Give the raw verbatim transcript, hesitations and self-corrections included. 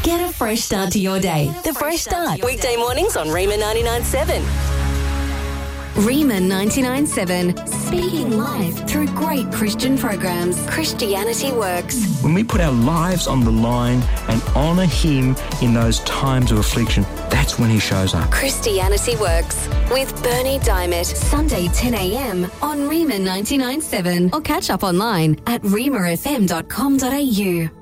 Get a fresh start to your day. The Fresh Start. Weekday mornings on Rima ninety-nine point seven. Rima ninety-nine point seven. Speaking live through great Christian programs. Christianity Works. When we put our lives on the line and honour Him in those times of affliction, that's when He shows up. Christianity Works with Bernie Diamond. Sunday ten a.m. on Rima ninety-nine point seven. Or catch up online at rima f m dot com dot a u.